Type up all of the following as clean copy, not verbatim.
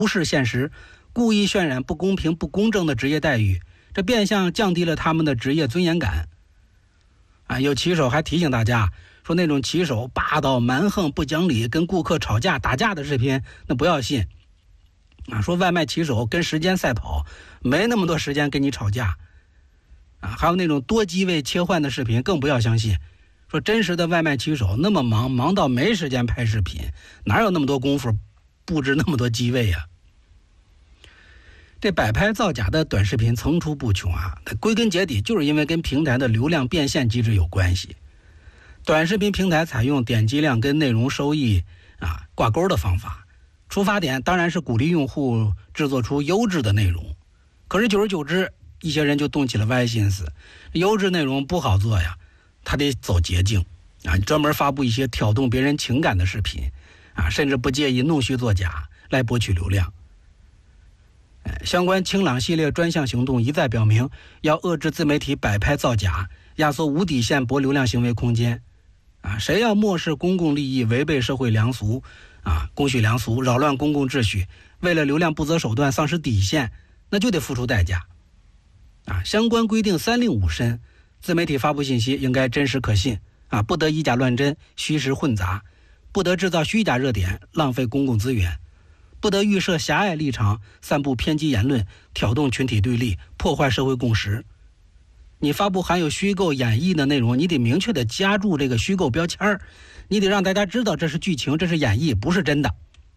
无视现实，故意渲染不公平不公正的职业待遇，这变相降低了他们的职业尊严感。有骑手还提醒大家说，那种骑手霸道蛮横不讲理跟顾客吵架打架的视频那不要信。说外卖骑手跟时间赛跑，没那么多时间跟你吵架。还有那种多机位切换的视频更不要相信。说真实的外卖骑手那么忙到没时间拍视频，哪有那么多功夫布置那么多机位呀？这摆拍造假的短视频层出不穷归根结底就是因为跟平台的流量变现机制有关系。短视频平台采用点击量跟内容收益挂钩的方法，出发点当然是鼓励用户制作出优质的内容。可是久而久之，一些人就动起了歪心思，优质内容不好做呀，他得走捷径专门发布一些挑动别人情感的视频甚至不介意弄虚作假来博取流量。相关清朗系列专项行动一再表明，要遏制自媒体摆拍造假，压缩无底线博流量行为空间谁要漠视公共利益，违背社会良俗公序良俗，扰乱公共秩序，为了流量不择手段，丧失底线，那就得付出代价相关规定三令五申，自媒体发布信息应该真实可信不得以假乱真，虚实混杂，不得制造虚假热点，浪费公共资源，不得预设狭隘立场，散布偏激言论，挑动群体对立，破坏社会共识。你发布含有虚构演绎的内容，你得明确的加注这个虚构标签，你得让大家知道这是剧情，这是演绎，不是真的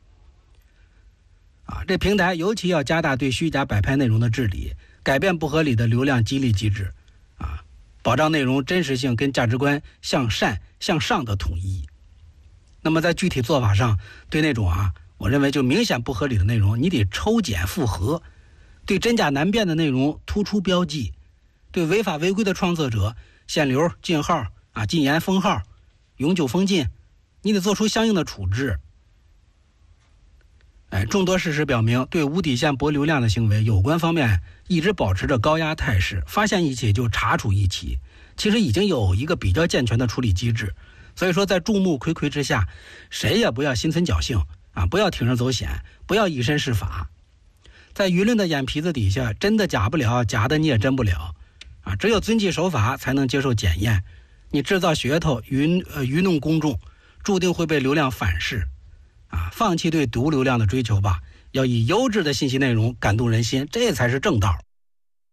这平台尤其要加大对虚假摆拍内容的治理，改变不合理的流量激励机制保障内容真实性跟价值观向善向上的统一。那么在具体做法上，对那种我认为就明显不合理的内容，你得抽检复核；对真假难辨的内容突出标记；对违法违规的创作者限流、禁号禁言、封号、永久封禁，你得做出相应的处置。众多事实表明，对无底线博流量的行为，有关方面一直保持着高压态势，发现一起就查处一起，其实已经有一个比较健全的处理机制。所以说在众目睽睽之下，谁也不要心存侥幸不要铤而走险，不要以身试法。在舆论的眼皮子底下，真的假不了，假的你也真不了只有遵纪守法才能接受检验。你制造噱头愚弄公众，注定会被流量反噬放弃对毒流量的追求吧，要以优质的信息内容感动人心，这才是正道。